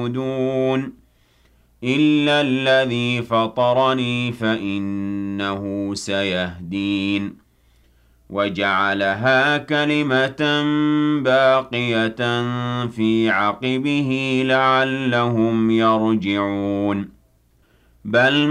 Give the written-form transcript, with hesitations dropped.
دون إلا الذي فطرني فإنه سيهدين وجعلها كلمة باقية في عقبه لعلهم يرجعون بل